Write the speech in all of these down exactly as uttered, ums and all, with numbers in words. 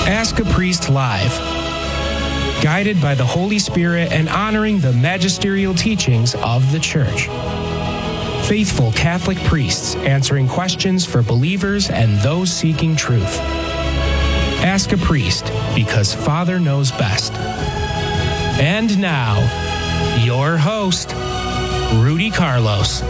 Ask a Priest Live. Guided by the Holy Spirit and honoring the magisterial teachings of the Church. Faithful Catholic priests answering questions for believers and those seeking truth. Ask a Priest, because Father knows best. And now, your host, Rudy Carlos.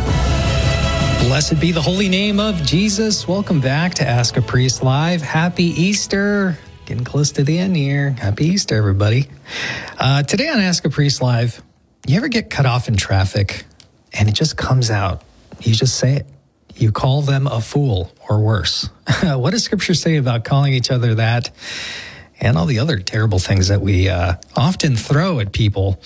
Blessed be the holy name of Jesus. Welcome back to Ask a Priest Live. Happy Easter. Getting close to the end here. Happy Easter, everybody. Uh, today on Ask a Priest Live, you ever get cut off in traffic and it just comes out? You just say it. You call them a fool or worse. What does Scripture say about calling each other that and all the other terrible things that we uh, often throw at people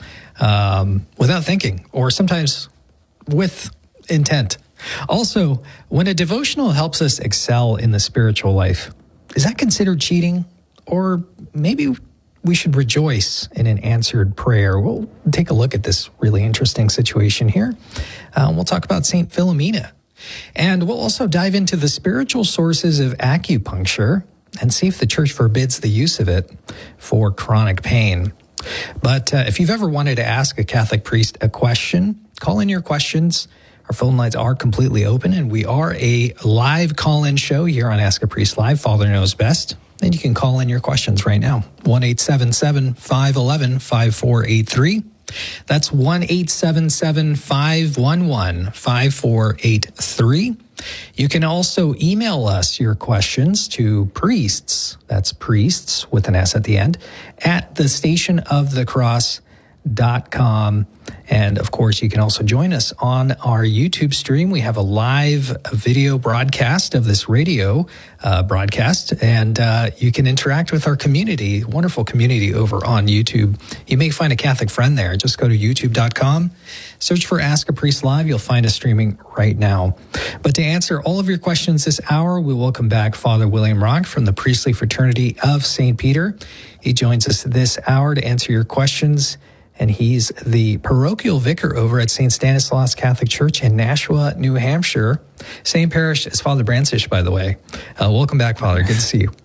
um, without thinking, or sometimes with intent? Also, when a devotional helps us excel in the spiritual life, is that considered cheating? Or maybe we should rejoice in an answered prayer? We'll take a look at this really interesting situation here. Uh, we'll talk about Saint Philomena. And we'll also dive into the spiritual sources of acupuncture and see if the Church forbids the use of it for chronic pain. But uh, if you've ever wanted to ask a Catholic priest a question, call in your questions. Our phone lines are completely open, and we are a live call-in show here on Ask a Priest Live. Father knows best. And you can call in your questions right now. one eight seven seven, five one one, five four eight three. That's one eight seven seven, five one one, five four eight three. You can also email us your questions to priests, that's priests with an S at the end, at the station of the cross dot com. And of course, you can also join us on our YouTube stream. We have a live video broadcast of this radio uh, broadcast, and uh, you can interact with our community, wonderful community over on YouTube. You may find a Catholic friend there. Just go to youtube dot com, search for Ask a Priest Live. You'll find us streaming right now. But to answer all of your questions this hour, we welcome back Father William Rock from the Priestly Fraternity of Saint Peter. He joins us this hour to answer your questions. And he's the parochial vicar over at Saint Stanislaus Catholic Church in Nashua, New Hampshire. Same parish as Father Bransish, by the way. Uh, welcome back, Father. Good to see you.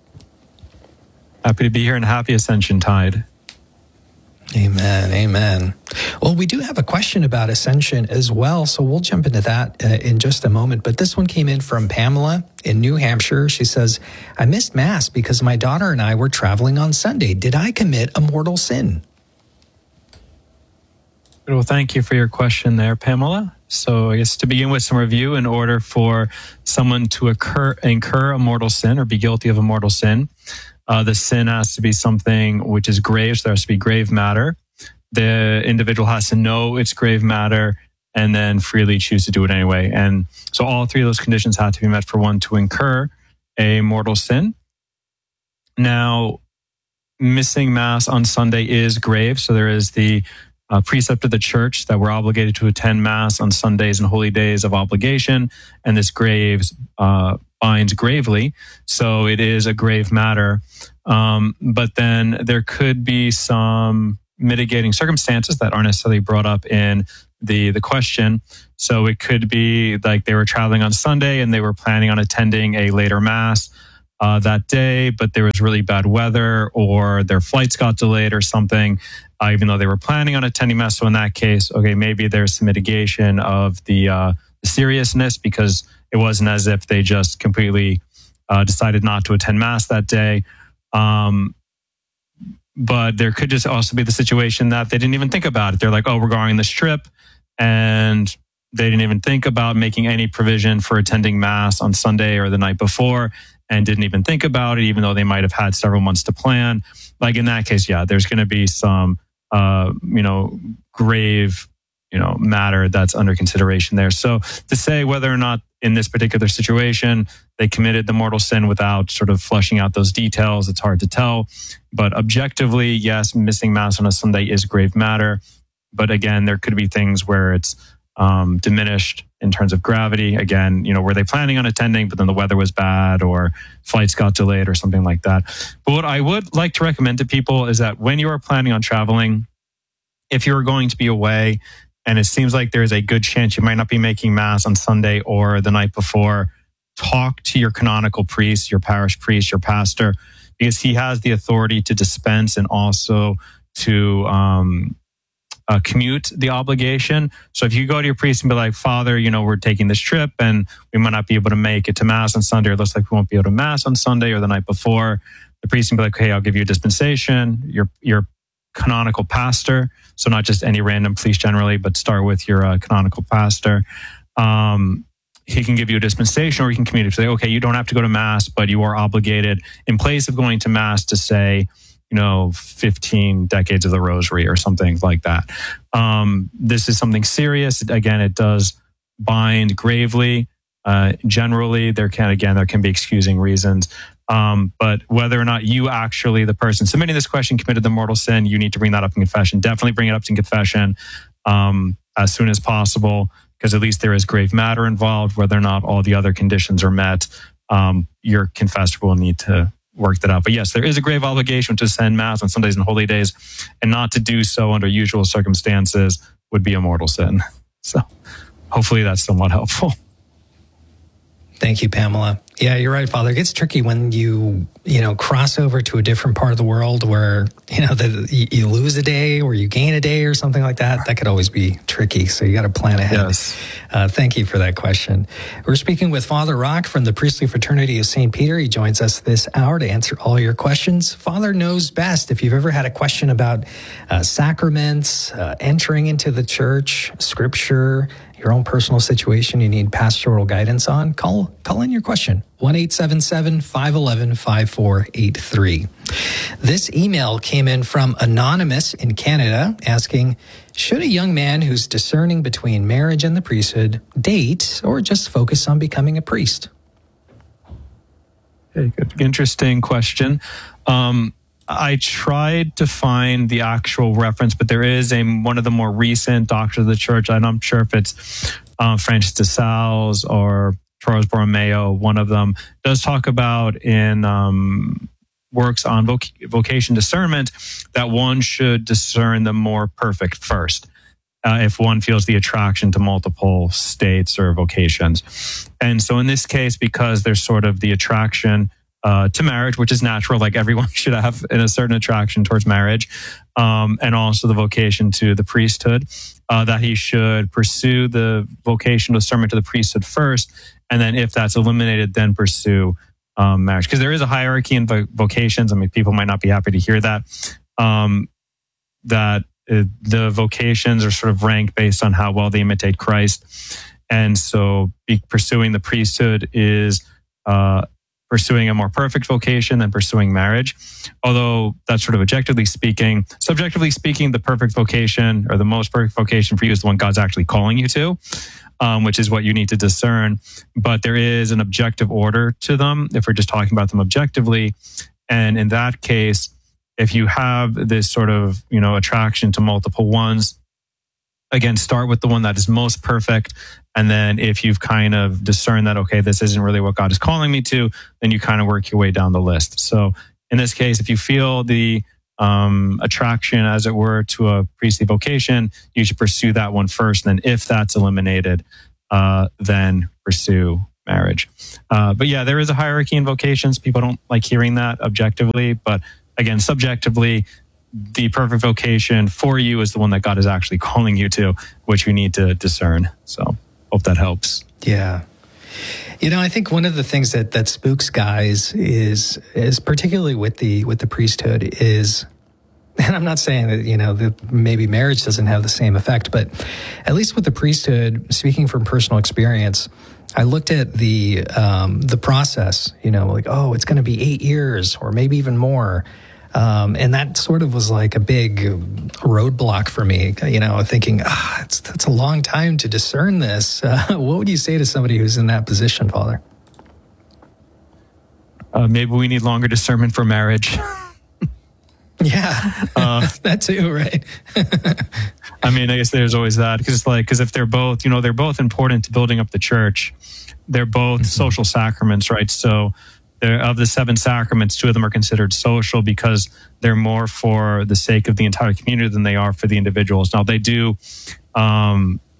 Happy to be here, and happy Ascension Tide. Amen, amen. Well, we do have a question about Ascension as well, so we'll jump into that uh, in just a moment. But this one came in from Pamela in New Hampshire. She says, I missed Mass because my daughter and I were traveling on Sunday. Did I commit a mortal sin? Well, thank you for your question there, Pamela. So I guess to begin with some review, in order for someone to occur, incur a mortal sin or be guilty of a mortal sin, uh, the sin has to be something which is grave, so there has to be grave matter. The individual has to know it's grave matter and then freely choose to do it anyway. And so all three of those conditions have to be met for one to incur a mortal sin. Now, missing Mass on Sunday is grave, so there is the Uh, precept of the Church that we're obligated to attend Mass on Sundays and holy days of obligation, and this graves uh, binds gravely, so it is a grave matter. Um, but then there could be some mitigating circumstances that aren't necessarily brought up in the the question. So it could be like they were traveling on Sunday and they were planning on attending a later Mass uh, that day, but there was really bad weather or their flights got delayed or something. Uh, even though they were planning on attending Mass. So in that case, okay, maybe there's some mitigation of the, uh, the seriousness, because it wasn't as if they just completely uh, decided not to attend Mass that day. Um, but there could just also be the situation that they didn't even think about it. They're like, oh, we're going on this trip, and they didn't even think about making any provision for attending Mass on Sunday or the night before, and didn't even think about it, even though they might have had several months to plan. Like in that case, yeah, there's going to be some Uh, you know, grave, you know, matter that's under consideration there. So to say whether or not in this particular situation they committed the mortal sin without sort of fleshing out those details, it's hard to tell. But objectively, yes, missing Mass on a Sunday is grave matter. But again, there could be things where it's um, diminished in terms of gravity. Again, you know, were they planning on attending, but then the weather was bad or flights got delayed or something like that. But what I would like to recommend to people is that when you are planning on traveling, if you're going to be away and it seems like there's a good chance you might not be making Mass on Sunday or the night before, talk to your canonical priest, your parish priest, your pastor, because he has the authority to dispense and also to um, uh, commute the obligation. So if you go to your priest and be like, Father, you know, we're taking this trip and we might not be able to make it to Mass on Sunday, or it looks like we won't be able to Mass on Sunday or the night before, the priest can be like, hey, I'll give you a dispensation. Your your canonical pastor, so not just any random priest generally, but start with your uh, canonical pastor. Um, he can give you a dispensation, or he can communicate, say, okay, you don't have to go to Mass, but you are obligated, in place of going to Mass, to say, you know, fifteen decades of the Rosary or something like that. Um, this is something serious. Again, it does bind gravely. Uh, generally, there can, again, there can be excusing reasons. Um, but whether or not you actually, the person submitting this question, committed the mortal sin, you need to bring that up in confession. Definitely bring it up in confession um, as soon as possible, because at least there is grave matter involved. Whether or not all the other conditions are met, um, your confessor will need to work that out. But yes, there is a grave obligation to send Mass on Sundays and holy days, and not to do so under usual circumstances would be a mortal sin. So hopefully that's somewhat helpful. Thank you, Pamela. Yeah, you're right, Father. It gets tricky when you, you know, cross over to a different part of the world where, you know, the, you, you lose a day or you gain a day or something like that. That could always be tricky. So you got to plan ahead. Yes. Uh, thank you for that question. We're speaking with Father Rock from the Priestly Fraternity of Saint Peter. He joins us this hour to answer all your questions. Father knows best. If you've ever had a question about uh, sacraments, uh, entering into the church, scripture, your own personal situation you need pastoral guidance on, call call in your question, one eight seven seven, five one one, five four eight three. This email came in from Anonymous in Canada asking, should a young man who's discerning between marriage and the priesthood date or just focus on becoming a priest? Okay, good. Interesting question. Um, I tried to find the actual reference, but there is a one of the more recent doctors of the church. I'm not sure if it's uh, Francis de Sales or Charles Borromeo. One of them does talk about in um, works on voc- vocation discernment that one should discern the more perfect first, uh, if one feels the attraction to multiple states or vocations. And so in this case, because there's sort of the attraction Uh, to marriage, which is natural, like everyone should have in a certain attraction towards marriage, um, and also the vocation to the priesthood, uh, that he should pursue the vocation discernment to the priesthood first, and then if that's eliminated, then pursue um, marriage. Because there is a hierarchy in vo- vocations. I mean, people might not be happy to hear that, um, that uh, the vocations are sort of ranked based on how well they imitate Christ. And so be, pursuing the priesthood is uh, pursuing a more perfect vocation than pursuing marriage. Although that's sort of objectively speaking, subjectively speaking, the perfect vocation or the most perfect vocation for you is the one God's actually calling you to, um, which is what you need to discern. But there is an objective order to them if we're just talking about them objectively. And in that case, if you have this sort of, you know, attraction to multiple ones, again, start with the one that is most perfect. And then if you've kind of discerned that, okay, this isn't really what God is calling me to, then you kind of work your way down the list. So in this case, if you feel the um, attraction, as it were, to a priestly vocation, you should pursue that one first. And then if that's eliminated, uh, then pursue marriage. Uh, but yeah, there is a hierarchy in vocations. People don't like hearing that objectively. But again, subjectively, the perfect vocation for you is the one that God is actually calling you to, which you need to discern. So hope that helps. Yeah. You know, I think one of the things that, that spooks guys is, is particularly with the, with the priesthood is, and I'm not saying that, you know, that maybe marriage doesn't have the same effect, but at least with the priesthood, speaking from personal experience, I looked at the, um, the process, you know, like, oh, it's going to be eight years or maybe even more. Um, and that sort of was like a big roadblock for me, you know, thinking, ah, it's, that's a long time to discern this. Uh, what would you say to somebody who's in that position, Father? Uh, maybe we need longer discernment for marriage. Yeah, uh, that too, right? I mean, I guess there's always that, because it's like, because if they're both, you know, they're both important to building up the church. They're both mm-hmm. social sacraments, right? So they're, of the seven sacraments, two of them are considered social because they're more for the sake of the entire community than they are for the individuals. Now, they do um,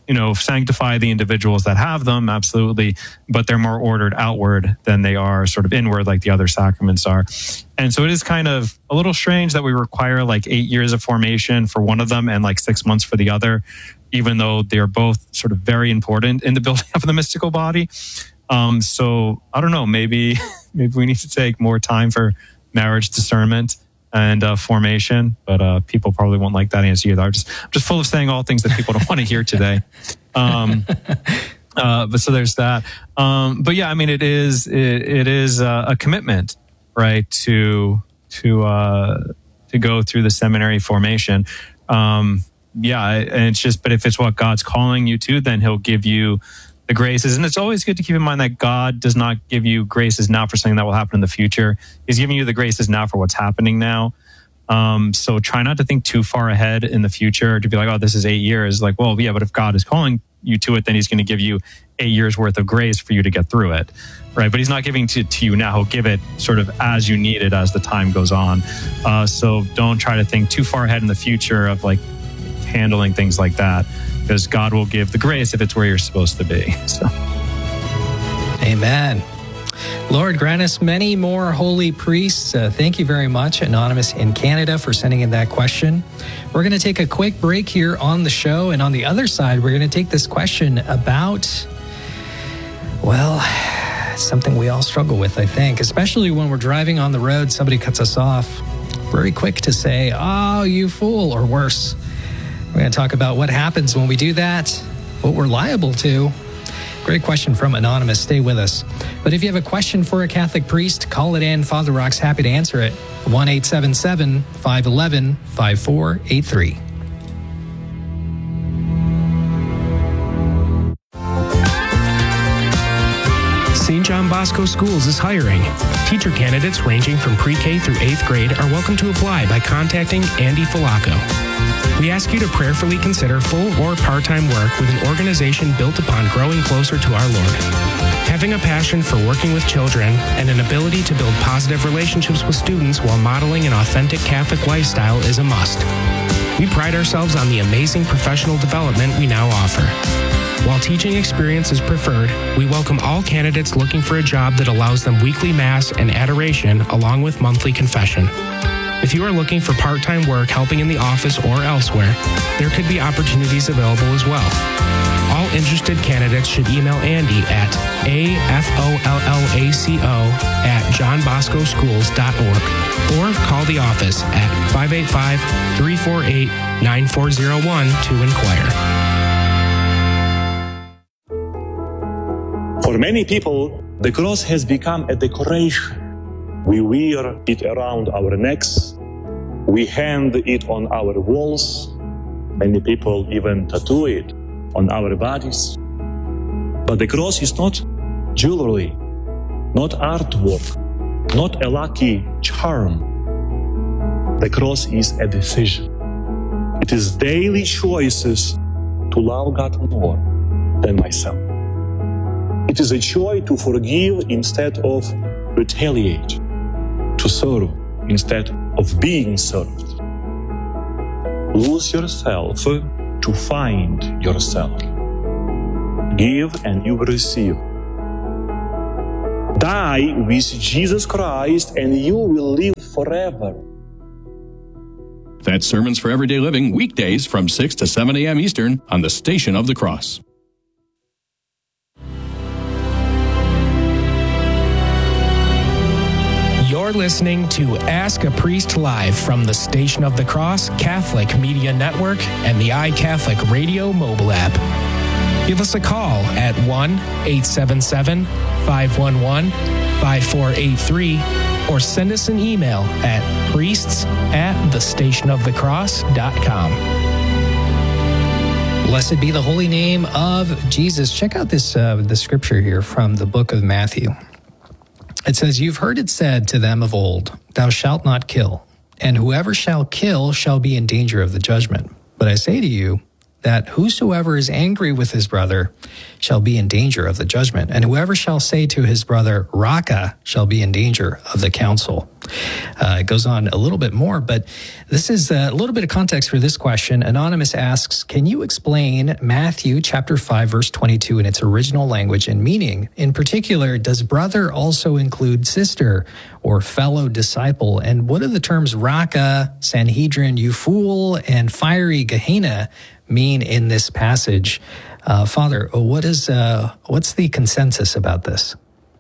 you know, sanctify the individuals that have them, absolutely, but they're more ordered outward than they are sort of inward like the other sacraments are. And so it is kind of a little strange that we require like eight years of formation for one of them and like six months for the other, even though they're both sort of very important in the building of the mystical body. Um, so I don't know, maybe maybe we need to take more time for marriage discernment and uh, formation, but uh, people probably won't like that answer either. I'm just, I'm just full of saying all things that people don't want to hear today. Um, uh, but so there's that. Um, but yeah, I mean, it is it, it is uh, a commitment, right, to to uh, to go through the seminary formation. Um, yeah, and it's just, but if it's what God's calling you to, then He'll give you the graces. And it's always good to keep in mind that God does not give you graces now for something that will happen in the future. He's giving you the graces now for what's happening now. Um, so try not to think too far ahead in the future to be like, oh, this is eight years. Like, well, yeah, but if God is calling you to it, then He's going to give you eight years worth of grace for you to get through it, right? But He's not giving to, to you now. He'll give it sort of as you need it as the time goes on. Uh, so don't try to think too far ahead in the future of like handling things like that, because God will give the grace if it's where you're supposed to be. So, amen. Lord, grant us many more holy priests. Uh, thank you very much, Anonymous in Canada, for sending in that question. We're going to take a quick break here on the show. And on the other side, we're going to take this question about, well, something we all struggle with, I think, especially when we're driving on the road, somebody cuts us off. Very quick to say, oh, you fool, or worse. We're going to talk about what happens when we do that, what we're liable to. Great question from Anonymous. Stay with us. But if you have a question for a Catholic priest, call it in. Father Rock's happy to answer it. one eight seven seven, five one one, five four eight three. Saint John Bosco Schools is hiring. Teacher candidates ranging from pre-K through eighth grade are welcome to apply by contacting Andy Falaco. We ask you to prayerfully consider full or part-time work with an organization built upon growing closer to our Lord. Having a passion for working with children and an ability to build positive relationships with students while modeling an authentic Catholic lifestyle is a must. We pride ourselves on the amazing professional development we now offer. While teaching experience is preferred, we welcome all candidates looking for a job that allows them weekly Mass and adoration along with monthly confession. If you are looking for part-time work helping in the office or elsewhere, there could be opportunities available as well. All interested candidates should email Andy at afollaco at johnboscoschools dot org or call the office at five eight five, three four eight, nine four zero one to inquire. For many people, the cross has become a decoration. We wear it around our necks. We hang it on our walls. Many people even tattoo it on our bodies. But the cross is not jewelry, not artwork, not a lucky charm. The cross is a decision. It is daily choices to love God more than myself. It is a choice to forgive instead of retaliate, to serve instead of being served. Lose yourself to find yourself. Give and you will receive. Die with Jesus Christ and you will live forever. That's Sermons for Everyday Living, weekdays from six to seven a.m. Eastern on the Station of the Cross. You're listening to Ask a Priest Live from the Station of the Cross Catholic Media Network and the iCatholic Radio mobile app. Give us a call at one eight seven seven, five one one, five four eight three or send us an email at priests at the station of the cross dot com. Blessed be the holy name of Jesus. Check out this uh, the scripture here from the book of Matthew. It says, "You've heard it said to them of old, 'Thou shalt not kill, and whoever shall kill shall be in danger of the judgment. But I say to you that whosoever is angry with his brother shall be in danger of the judgment, and whoever shall say to his brother, Raka, shall be in danger of the council.'" Uh, it goes on a little bit more, but this is a little bit of context for this question. Anonymous asks, can you explain Matthew chapter five, verse twenty-two in its original language and meaning? In particular, does brother also include sister or fellow disciple? And what do the terms Raka, Sanhedrin, you fool, and fiery Gehenna mean in this passage? Uh, Father, what is uh, what's the consensus about this?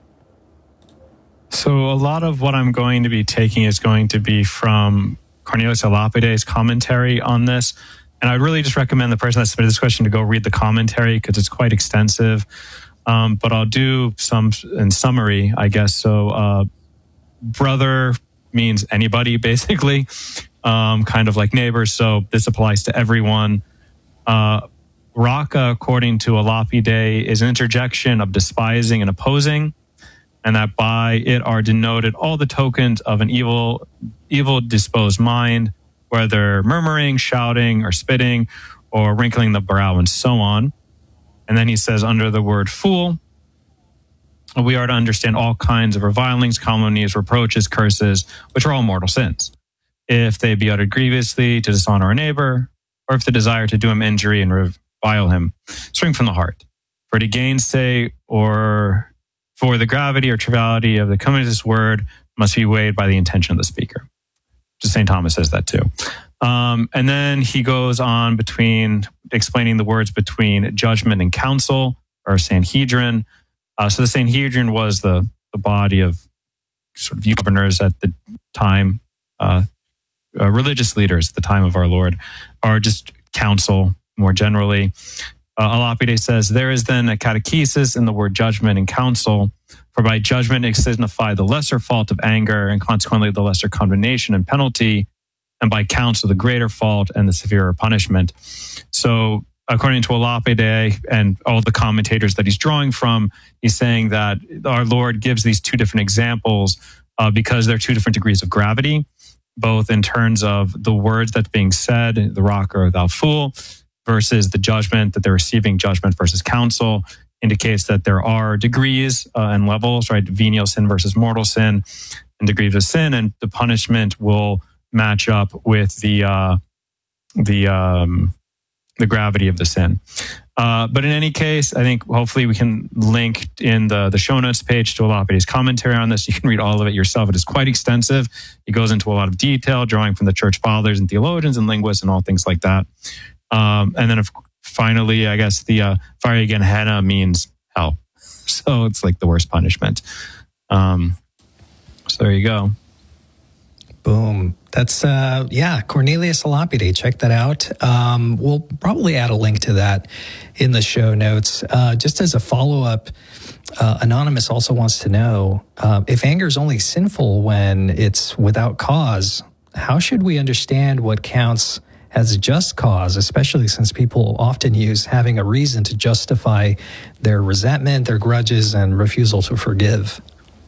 So a lot of what I'm going to be taking is going to be from Cornelius a Lapide's commentary on this. And I would really just recommend the person that submitted this question to go read the commentary because it's quite extensive. Um, but I'll do some in summary, I guess. So uh, brother means anybody, basically, um, kind of like neighbors. So this applies to everyone. Uh, Raka, according to a Lapide, is an interjection of despising and opposing, and that by it are denoted all the tokens of an evil, evil disposed mind, whether murmuring, shouting, or spitting, or wrinkling the brow, and so on. And then he says, under the word fool, we are to understand all kinds of revilings, calumnies, reproaches, curses, which are all mortal sins, if they be uttered grievously to dishonor our neighbor, or if the desire to do him injury and revile him spring from the heart. For to gainsay or for the gravity or triviality of the coming of this word must be weighed by the intention of the speaker. Just Saint Thomas says that too. Um, and then he goes on between explaining the words between judgment and council, or Sanhedrin. Uh, so the Sanhedrin was the, the body of sort of governors at the time, uh, uh, religious leaders at the time of our Lord, or just council more generally. Uh, Alapide says, there is then a catechesis in the word judgment and counsel, for by judgment it signifies the lesser fault of anger and consequently the lesser condemnation and penalty, and by counsel the greater fault and the severer punishment. So according to Alapide and all the commentators that he's drawing from, he's saying that our Lord gives these two different examples uh, because they're two different degrees of gravity, both in terms of the words that's being said, the rock or thou fool, versus the judgment that they're receiving. Judgment versus counsel indicates that there are degrees uh, and levels, right? Venial sin versus mortal sin and degrees of sin, and the punishment will match up with the uh, the um, the gravity of the sin. Uh, but in any case, I think hopefully we can link in the, the show notes page to Alapide's commentary on this. You can read all of it yourself. It is quite extensive. It goes into a lot of detail, drawing from the church fathers and theologians and linguists and all things like that. Um, and then if, finally, I guess the uh, fiery Gehenna means hell. So it's like the worst punishment. Um, so there you go. Boom. That's, uh, yeah, Cornelius a Lapide. Check that out. Um, we'll probably add a link to that in the show notes. Uh, just as a follow-up, uh, Anonymous also wants to know, uh, if anger is only sinful when it's without cause, how should we understand what counts as a just cause, especially since people often use having a reason to justify their resentment, their grudges, and refusal to forgive?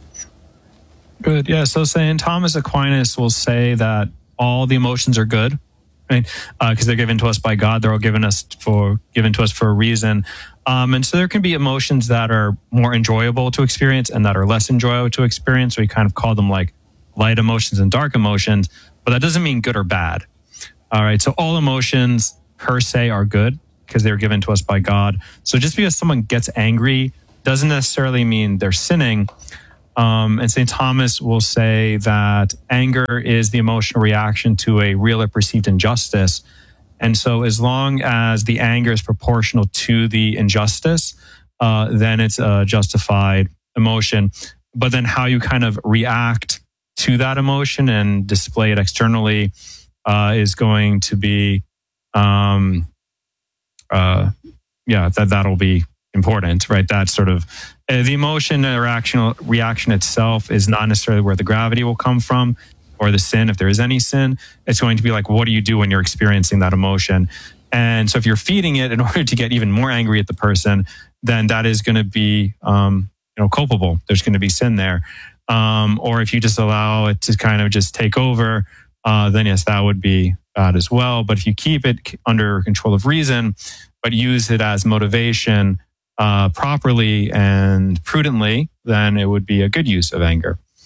Good. Yeah. So Saint Thomas Aquinas will say that all the emotions are good, right? Because uh, they're given to us by God. They're all given us for given to us for a reason. Um, and so there can be emotions that are more enjoyable to experience and that are less enjoyable to experience. So we kind of call them like light emotions and dark emotions, but that doesn't mean good or bad. All right. So all emotions per se are good because they're given to us by God. So just because someone gets angry doesn't necessarily mean they're sinning. Um, and Saint Thomas will say that anger is the emotional reaction to a real or perceived injustice. And so as long as the anger is proportional to the injustice, uh, then it's a justified emotion. But then how you kind of react to that emotion and display it externally uh, is going to be, um, uh, yeah, that, that'll be important, right? That sort of uh, the emotion or reaction, reaction itself is not necessarily where the gravity will come from or the sin, if there is any sin. It's going to be like, what do you do when you're experiencing that emotion? And so if you're feeding it in order to get even more angry at the person, then that is going to be, um, you know, culpable. There's going to be sin there. Um, or if you just allow it to kind of just take over, uh, then yes, that would be bad as well. But if you keep it under control of reason, but use it as motivation uh, properly and prudently, then it would be a good use of anger.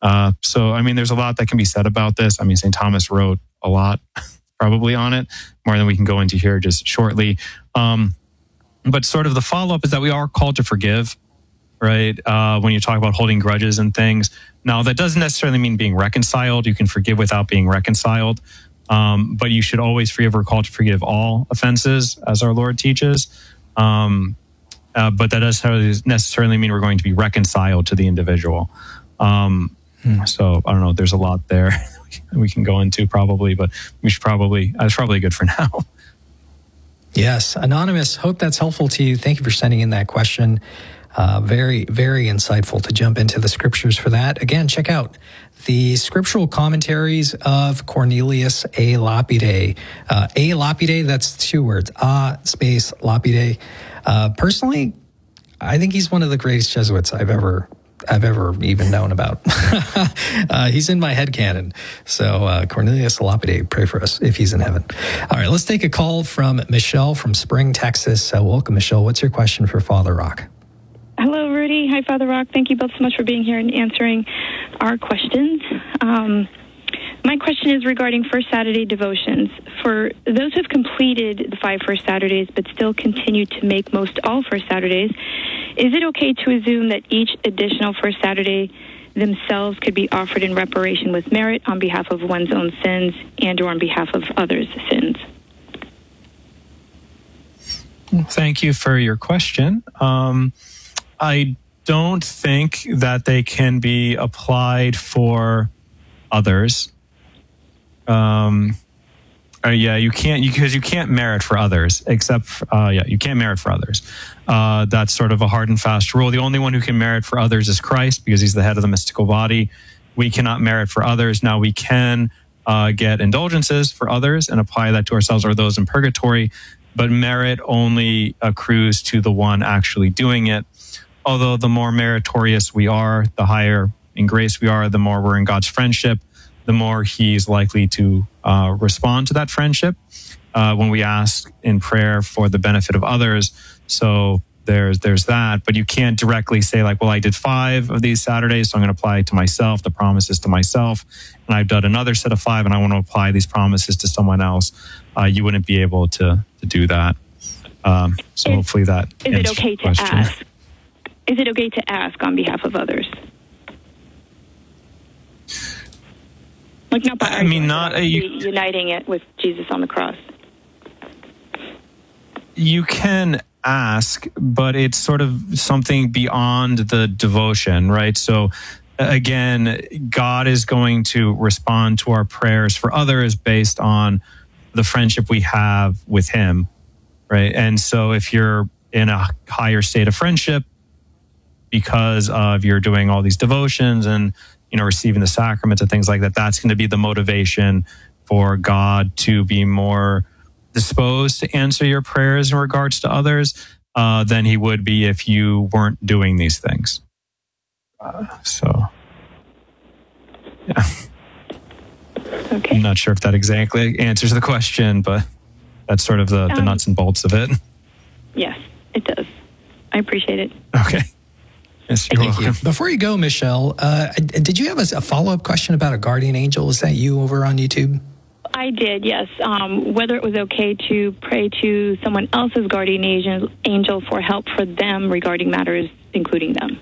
Uh, so, I mean, there's a lot that can be said about this. I mean, Saint Thomas wrote a lot probably on it, more than we can go into here just shortly. Um, but sort of the follow-up is that we are called to forgive, right? Uh, when you talk about holding grudges and things. Now, that doesn't necessarily mean being reconciled. You can forgive without being reconciled. Um, but you should always forgive. We're called to forgive all offenses, as our Lord teaches. Um, uh, but that doesn't necessarily mean we're going to be reconciled to the individual. Um, hmm. So I don't know. There's a lot there we can go into probably, but we should probably, that's probably good for now. Yes. Anonymous, hope that's helpful to you. Thank you for sending in that question. Uh, very, very insightful to jump into the scriptures for that. Again, check out the scriptural commentaries of Cornelius A. Lapide. Uh, A. Lapide, that's two words, A space Lapide. Uh, personally, I think he's one of the greatest Jesuits I've ever I've ever even known about. uh, he's in my headcanon. So uh, Cornelius Lapide, pray for us if he's in heaven. All right, let's take a call from Michelle from Spring, Texas. Uh, welcome, Michelle. What's your question for Father Rock? Hello, Rudy. Hi, Father Rock. Thank you both so much for being here and answering our questions. Um, my question is regarding First Saturday devotions. For those who have completed the five First Saturdays but still continue to make most all First Saturdays, is it okay to assume that each additional First Saturday themselves could be offered in reparation with merit on behalf of one's own sins and or on behalf of others' sins? Thank you for your question. Um, I don't think that they can be applied for others. Um, uh, yeah, you can't, because you, you can't merit for others, except, for, uh, yeah, you can't merit for others. Uh, that's sort of a hard and fast rule. The only one who can merit for others is Christ, because he's the head of the mystical body. We cannot merit for others. Now, we can uh, get indulgences for others and apply that to ourselves or those in purgatory, but merit only accrues to the one actually doing it. Although the more meritorious we are, the higher in grace we are, the more we're in God's friendship, the more he's likely to uh, respond to that friendship uh, when we ask in prayer for the benefit of others. So there's there's that, but you can't directly say like, well, I did five of these Saturdays, so I'm going to apply it to myself, the promises to myself, and I've done another set of five, and I want to apply these promises to someone else. Uh, you wouldn't be able to to do that. Um, so is, hopefully that is it okay to question. ask? Is it okay to ask on behalf of others? Like not by I mean, not a, you, uniting it with Jesus on the cross. You can ask, but it's sort of something beyond the devotion, right? So again, God is going to respond to our prayers for others based on the friendship we have with him, right? And so if you're in a higher state of friendship because of you're doing all these devotions and, you know, receiving the sacraments and things like that, that's going to be the motivation for God to be more disposed to answer your prayers in regards to others uh, than he would be if you weren't doing these things. Uh, so, yeah. Okay. I'm not sure if that exactly answers the question, but that's sort of the, the um, nuts and bolts of it. Yes, it does. I appreciate it. Okay. Yes, you're Thank welcome. you. Before you go, Michelle, uh, did you have a, a follow-up question about a guardian angel? Is that you over on YouTube? I did, yes. Um, whether it was okay to pray to someone else's guardian angel, angel for help for them regarding matters including them.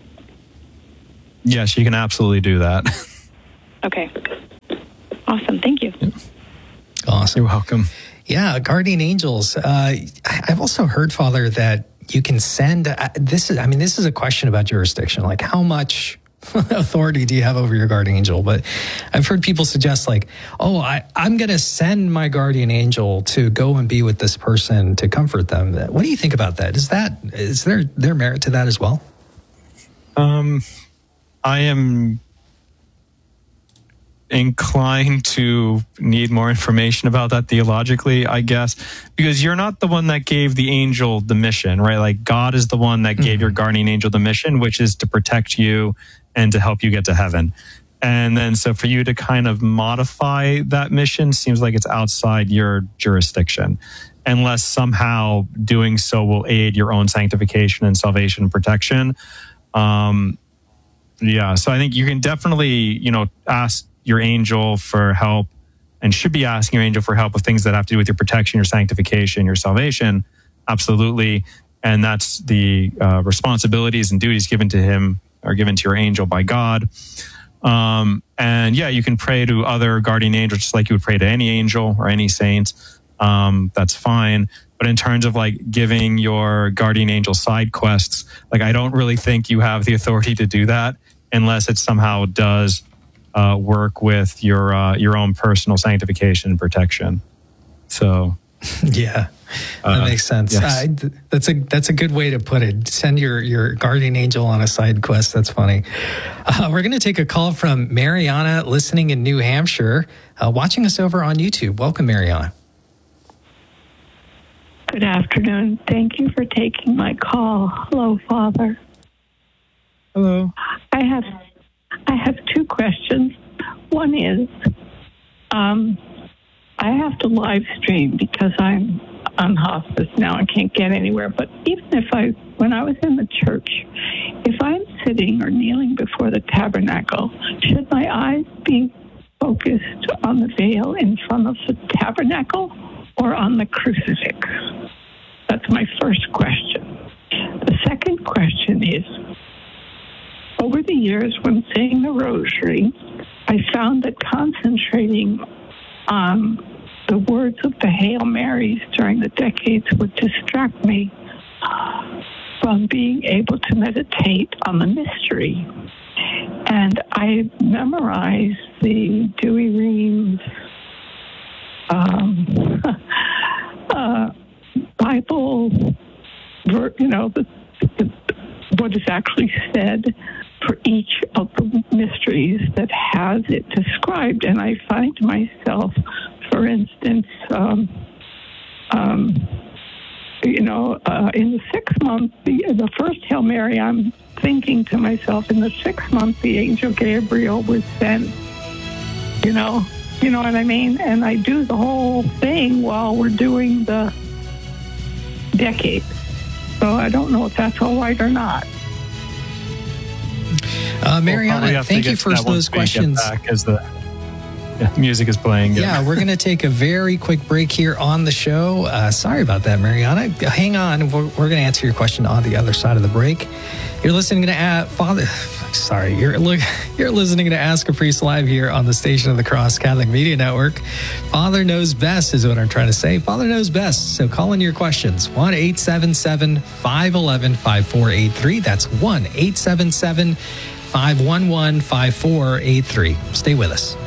Yes, you can absolutely do that. Okay. Awesome. Thank you. Yep. Awesome. You're welcome. Yeah, guardian angels. Uh, I've also heard, Father, that you can send, uh, this is, I mean, this is a question about jurisdiction. Like, how much authority do you have over your guardian angel? But I've heard people suggest like, oh, I, I'm going to send my guardian angel to go and be with this person to comfort them. What do you think about that? Is that, is there, there merit to that as well? Um, I am inclined to need more information about that theologically, I guess, because you're not the one that gave the angel the mission, right? Like God is the one that gave mm-hmm. your guardian angel the mission, which is to protect you and to help you get to heaven. And then so for you to kind of modify that mission seems like it's outside your jurisdiction, unless somehow doing so will aid your own sanctification and salvation and protection. Um, Yeah. So I think you can definitely, you know, ask your angel for help, and should be asking your angel for help with things that have to do with your protection, your sanctification, your salvation. Absolutely. And that's the uh, responsibilities and duties given to him, or given to your angel by God. Um, and yeah, you can pray to other guardian angels just like you would pray to any angel or any saint. Um, that's fine. But in terms of like giving your guardian angel side quests, like I don't really think you have the authority to do that unless it somehow does uh, work with your uh, your own personal sanctification and protection. So, yeah, that uh, makes sense. Yes. I, that's a that's a good way to put it. Send your your guardian angel on a side quest. That's funny. Uh, we're going to take a call from Mariana, listening in New Hampshire, uh, watching us over on YouTube. Welcome, Mariana. Good afternoon. Thank you for taking my call. Hello, Father. Hello. I have I have two questions. One is, um, I have to live stream because I'm on hospice now and can't get anywhere. But even if I, when I was in the church, if I'm sitting or kneeling before the tabernacle, should my eyes be focused on the veil in front of the tabernacle or on the crucifix? That's my first question. The second question is, over the years when saying the rosary, I found that concentrating on the words of the Hail Marys during the decades would distract me from being able to meditate on the mystery. And I memorized the Dewey Reams um, uh, Bible, you know, the, the, what is actually said for each of the mysteries that has it described. And I find myself, for instance, um, um, you know, uh, in the sixth month, the, the first Hail Mary, I'm thinking to myself, in the sixth month, the angel Gabriel was sent, you know, you know what I mean? And I do the whole thing while we're doing the decade. So I don't know if that's all right or not. Uh, Mariana, we'll thank you for those questions. Back as the yeah, music is playing. Yeah, yeah we're going to take a very quick break here on the show. Uh, sorry about that, Mariana. Hang on. We're, we're going to answer your question on the other side of the break. You're listening to uh, Father. Sorry, you're look. You're listening to Ask a Priest live here on the Station of the Cross Catholic Media Network. Father knows best is what I'm trying to say. Father knows best. So call in your questions. one eight seven seven, five one one, five four eight three. That's one eight seven seven, five one one, five four eight three. Stay with us.